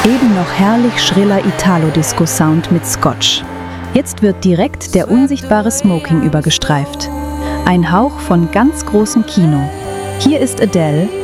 Eben noch herrlich schriller Italo-Disco-Sound mit Scotch. Jetzt wird direkt der unsichtbare Smoking übergestreift. Ein Hauch von ganz großem Kino. Hier ist Adele